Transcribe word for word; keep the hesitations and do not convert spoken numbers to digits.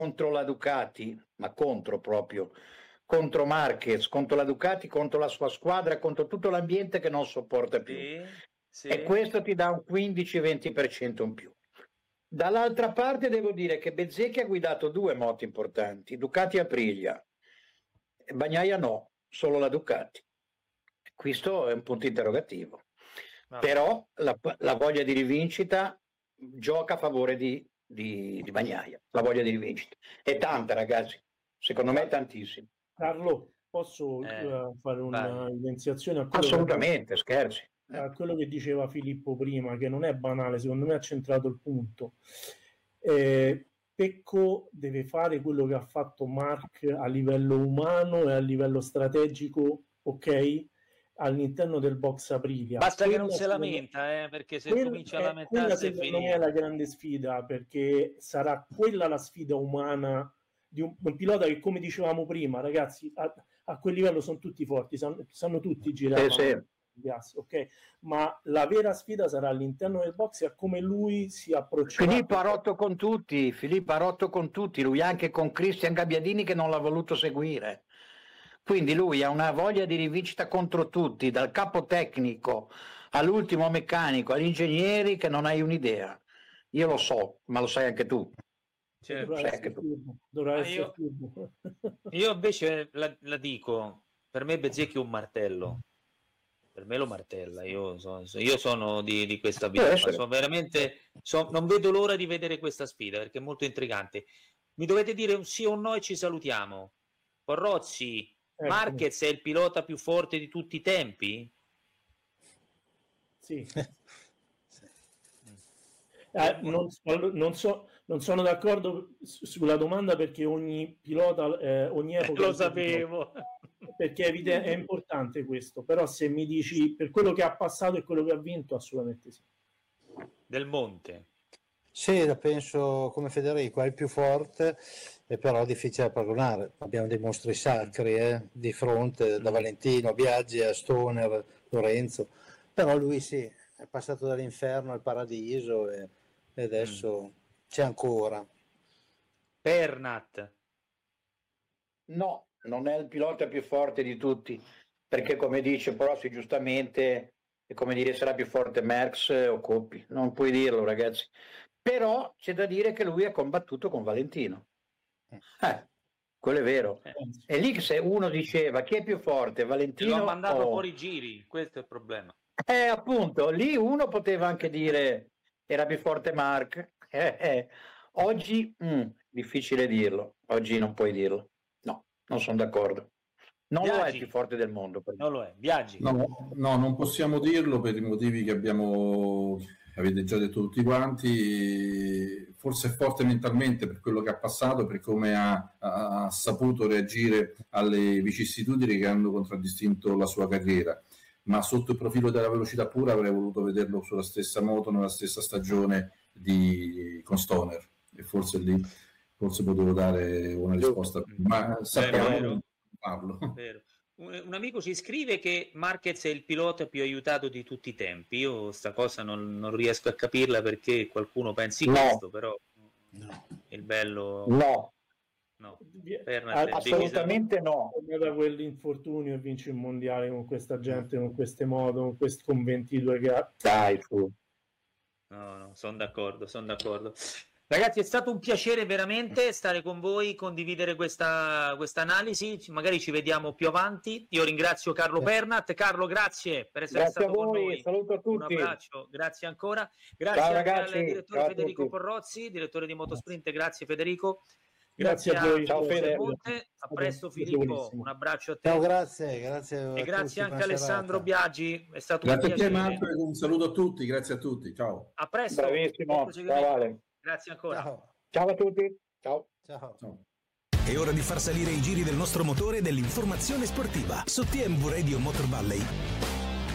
contro la Ducati, ma contro proprio, contro Marquez, contro la Ducati, contro la sua squadra, contro tutto l'ambiente che non sopporta più. Sì, sì. E questo ti dà un quindici venti per cento in più. Dall'altra parte devo dire che Bezzecchi ha guidato due moto importanti, Ducati e Aprilia. Bagnaia no, solo la Ducati. Questo è un punto interrogativo. Vabbè. Però la, la voglia di rivincita gioca a favore di, di, di Bagnaia, la voglia di rivincita. È tanta, ragazzi, secondo me è tantissimo. Carlo, posso eh, uh, fare un'evidenziazione a quello assolutamente, che, scherzi. a quello che diceva Filippo prima, che non è banale, secondo me ha centrato il punto. Eh, Pecco deve fare quello che ha fatto Marc a livello umano e a livello strategico, ok? All'interno del box Aprilia. Basta quella che non si lamenta, eh, perché se comincia a lamentarsi è secondo me è la grande sfida, perché sarà quella la sfida umana di un, un pilota che, come dicevamo prima, ragazzi, a, a quel livello sono tutti forti, sanno, sanno tutti girare. Eh, sì. Ok, ma la vera sfida sarà all'interno del box e a come lui si approccerà. Filippo ha rotto con tutti, Filippo ha rotto con tutti, lui anche con Cristian Gabbiadini che non l'ha voluto seguire. Quindi lui ha una voglia di rivincita contro tutti, dal capo tecnico all'ultimo meccanico, agli ingegneri, che non hai un'idea. Io lo so, ma lo sai anche tu. Certo. Dovrà essere turbo. Dovrà essere io, turbo. Io invece la, la dico, per me Bezzecchi è un martello. Per me lo martella, io sono, io sono di, di questa vita, sono veramente, so, non vedo l'ora di vedere questa sfida perché è molto intrigante. Mi dovete dire un sì o un no e ci salutiamo. Porrozzi, ecco. Marquez è il pilota più forte di tutti i tempi? Sì. Eh, non, non, so, non sono d'accordo sulla domanda perché ogni pilota, eh, ogni epoca... Eh, lo sapevo! Perché è, evidente, è importante questo, però se mi dici per quello che ha passato e quello che ha vinto, assolutamente sì. Del Monte. Sì, la penso come Federico, è il più forte e però difficile da paragonare. Abbiamo dei mostri sacri eh, di fronte, da Valentino, Biaggi a Stoner, Lorenzo, però lui sì, è passato dall'inferno al paradiso e, e adesso mm. c'è ancora. Pernat. No, non è il pilota più forte di tutti, perché come dice Prossi giustamente, è come dire sarà più forte Merckx o Coppi, non puoi dirlo ragazzi, però c'è da dire che lui ha combattuto con Valentino, eh, quello è vero, e lì se uno diceva chi è più forte, Valentino l'ho mandato o... fuori i giri, questo è il problema. Eh appunto, lì uno poteva anche dire era più forte Marc, eh, eh. Oggi mh, difficile dirlo, oggi non puoi dirlo. Non sono d'accordo. Non Biaggi. Lo è il più forte del mondo. Per non lo è. Biaggi. No, no, non possiamo dirlo per i motivi che abbiamo, avete già detto tutti quanti. Forse è forte mentalmente per quello che ha passato, per come ha, ha saputo reagire alle vicissitudini che hanno contraddistinto la sua carriera. Ma sotto il profilo della velocità pura avrei voluto vederlo sulla stessa moto, nella stessa stagione di, con Stoner. E forse lì... forse potevo dare una risposta, ma sappiamo farlo. Un, un amico ci scrive che Marquez è il pilota più aiutato di tutti i tempi. Io sta cosa non, non riesco a capirla perché qualcuno pensi no. questo, però no. Il bello... No. No. Assolutamente no. Da quell'infortunio e vince il mondiale con questa gente, con queste moto, con, questi, con ventidue gare. Dai, fu. No, no, sono d'accordo, sono d'accordo. Ragazzi, è stato un piacere veramente stare con voi, condividere questa questa analisi, magari ci vediamo più avanti. Io ringrazio Carlo Pernat. Carlo, grazie per essere grazie stato a voi. con noi. Saluto a tutti. Un abbraccio, grazie ancora. Grazie Ciao, anche ragazzi. al direttore Ciao Federico Porrozzi, direttore di Motosprint, grazie Federico. Grazie, grazie a voi. Ciao Fede. A presto Filippo, un abbraccio a te. Ciao, grazie, grazie. E grazie anche a Alessandro serata. Biaggi, è stato grazie un piacere. Grazie a te Marco, un saluto a tutti, grazie a tutti. Ciao. A presto. Bravissimo. Ciao, vale. Grazie ancora. Ciao. Ciao a tutti. Ciao. Ciao. Ciao. È ora di far salire i giri del nostro motore dell'informazione sportiva su T M V Radio Motor Valley.